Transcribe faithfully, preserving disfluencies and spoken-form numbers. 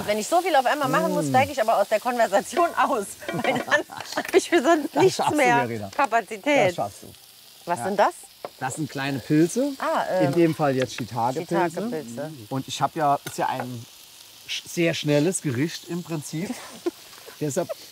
Wenn ich so viel auf einmal machen muss, steige ich aber aus der Konversation aus. Weil dann habe ich für sonst Das nichts schaffst du, mehr Verena. Kapazität. Das schaffst du. Was Ja. sind das? Das sind kleine Pilze. Ah, ähm, In dem Fall jetzt Shiitake-Pilze. Shiitake-Pilze. Und ich habe ja, ist ja ein sch- sehr schnelles Gericht im Prinzip. Deshalb